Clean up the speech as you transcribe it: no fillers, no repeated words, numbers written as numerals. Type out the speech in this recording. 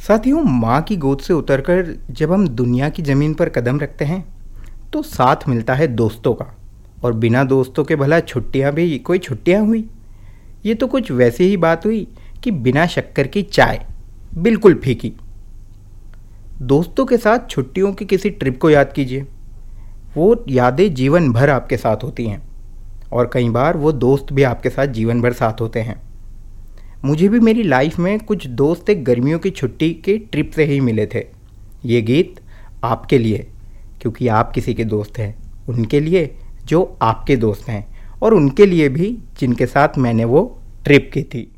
साथियों, माँ की गोद से उतरकर जब हम दुनिया की ज़मीन पर कदम रखते हैं तो साथ मिलता है दोस्तों का। और बिना दोस्तों के भला छुट्टियाँ भी कोई छुट्टियाँ हुई? ये तो कुछ वैसी ही बात हुई कि बिना शक्कर की चाय, बिल्कुल फीकी। दोस्तों के साथ छुट्टियों की किसी ट्रिप को याद कीजिए। वो यादें जीवन भर आपके साथ होती हैं और कई बार वो दोस्त भी आपके साथ जीवन भर साथ होते हैं। मुझे भी मेरी लाइफ में कुछ दोस्त एक गर्मियों की छुट्टी के ट्रिप से ही मिले थे। ये गीत आपके लिए, क्योंकि आप किसी के दोस्त हैं, उनके लिए जो आपके दोस्त हैं, और उनके लिए भी जिनके साथ मैंने वो ट्रिप की थी।